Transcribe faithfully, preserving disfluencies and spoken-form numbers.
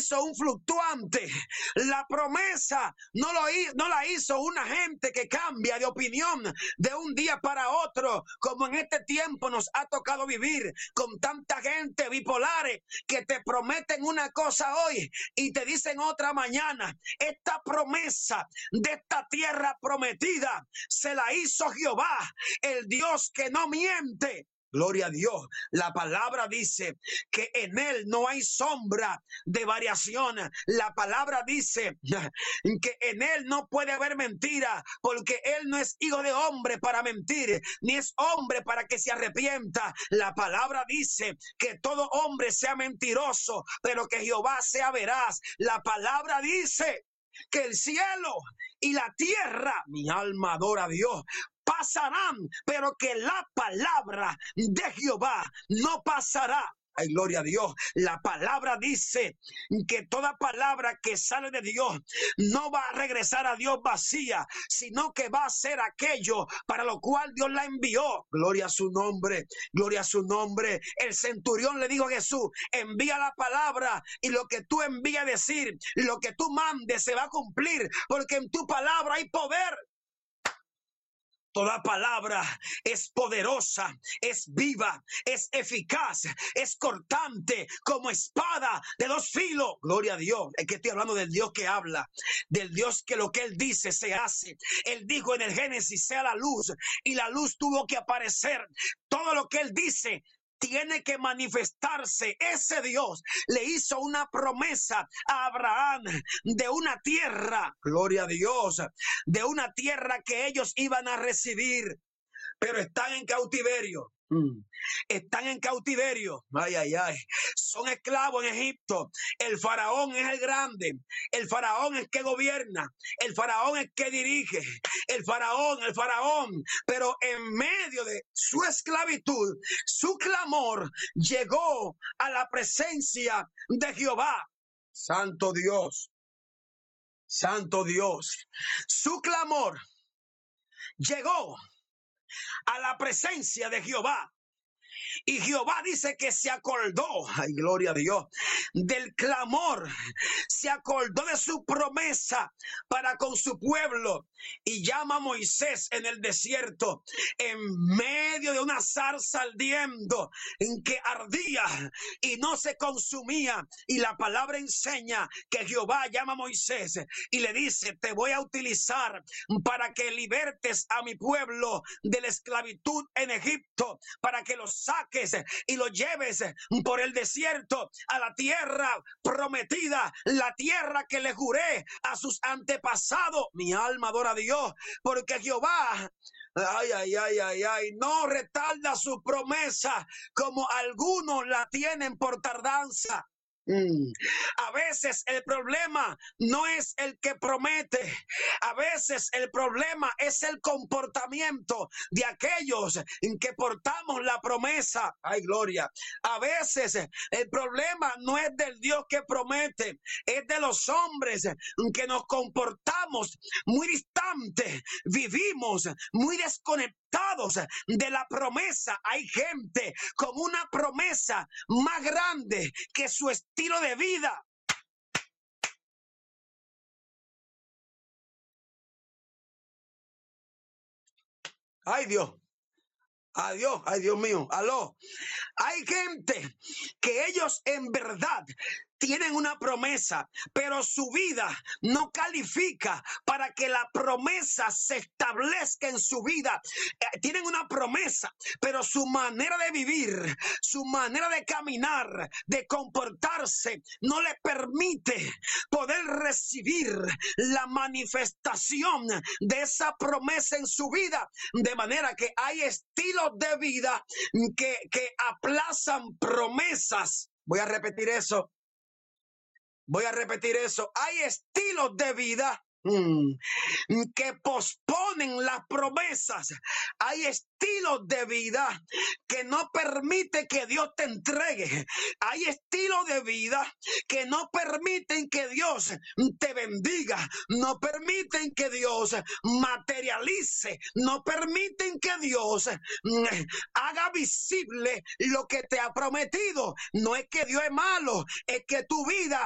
hizo un fluctuante. La promesa no, lo, no la hizo una gente que cambia de opinión de un día para otro, como en este tiempo nos ha tocado vivir, con tanta gente bipolares que te prometen una cosa hoy y te dicen otra mañana. Esta promesa de esta tierra prometida se la hizo Jehová, el Dios que no miente. Gloria a Dios. La palabra dice que en él no hay sombra de variación. La palabra dice que en él no puede haber mentira, porque él no es hijo de hombre para mentir, ni es hombre para que se arrepienta. La palabra dice que todo hombre sea mentiroso, pero que Jehová sea veraz. La palabra dice que el cielo y la tierra, mi alma adora a Dios, pasarán, pero que la palabra de Jehová no pasará. Ay, gloria a Dios. La palabra dice que toda palabra que sale de Dios no va a regresar a Dios vacía, sino que va a ser aquello para lo cual Dios la envió. Gloria a su nombre, gloria a su nombre. El centurión le dijo a Jesús: envía la palabra y lo que tú envías a decir, lo que tú mandes se va a cumplir, porque en tu palabra hay poder. Toda palabra es poderosa, es viva, es eficaz, es cortante como espada de dos filos. Gloria a Dios. Es que estoy hablando del Dios que habla, del Dios que lo que Él dice se hace. Él dijo en el Génesis: sea la luz, y la luz tuvo que aparecer. Todo lo que Él dice tiene que manifestarse. Ese Dios le hizo una promesa a Abraham de una tierra, gloria a Dios, de una tierra que ellos iban a recibir, pero están en cautiverio. Mm. Están en cautiverio. Ay, ay, ay. Son esclavos en Egipto. El faraón es el grande. El faraón es que gobierna. El faraón es que dirige. El faraón, el faraón. Pero en medio de su esclavitud, su clamor llegó a la presencia de Jehová. Santo Dios. Santo Dios. Su clamor llegó a la presencia de Jehová. Y Jehová dice que se acordó, ay, gloria a Dios, del clamor, se acordó de su promesa para con su pueblo, y llama a Moisés en el desierto, en medio de una zarza ardiendo, en que ardía y no se consumía. Y la palabra enseña que Jehová llama a Moisés y le dice: te voy a utilizar para que libertes a mi pueblo de la esclavitud en Egipto, para que los saques y lo lleves por el desierto a la tierra prometida, la tierra que le juré a sus antepasados. Mi alma adora a Dios, porque Jehová, ay, ay, ay, ay, ay, no retarda su promesa como algunos la tienen por tardanza. Mm. A veces el problema no es el que promete, a veces el problema es el comportamiento de aquellos en que portamos la promesa. Ay, gloria. A veces el problema no es del Dios que promete, es de los hombres que nos comportamos muy distantes, vivimos muy desconectados de la promesa. Hay gente con una promesa más grande que su estilo de vida. Ay, Dios. Adiós, ay, Dios mío, aló. Hay gente que ellos en verdad tienen una promesa, pero su vida no califica para que la promesa se establezca en su vida. Eh, tienen una promesa, pero su manera de vivir, su manera de caminar, de comportarse, no le permite poder recibir la manifestación de esa promesa en su vida. De manera que hay estilos de vida que, que aplazan promesas. Voy a repetir eso. Voy a repetir eso. Hay estilos de vida mm, que posponen las promesas. Hay estilos de vida que no permiten que Dios te entregue. Hay estilos de vida que no permiten que Dios te bendiga. No permiten que Dios materialice. No permiten que Dios mm, haga visible lo que te ha prometido. No es que Dios es malo, es que tu vida